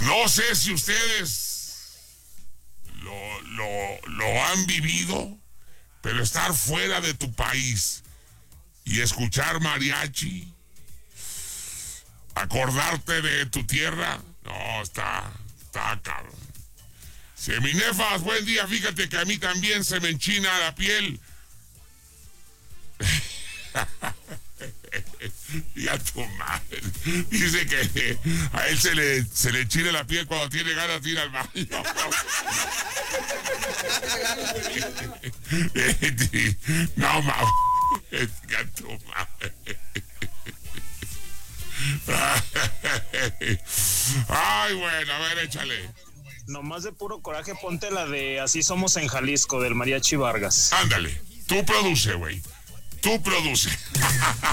No sé si ustedes lo han vivido, pero estar fuera de tu país y escuchar mariachi, acordarte de tu tierra, no, está cabrón. Seminefas, buen día, fíjate que a mí también se me enchina la piel. Y a tu madre. Dice que a él se le enchina la piel cuando tiene ganas de ir al baño. No, mames. A tu madre. Ay, bueno, a ver, échale. Nomás de puro coraje, ponte la de Así Somos en Jalisco, del Mariachi Vargas. Ándale, tú produce, güey. Tú produce.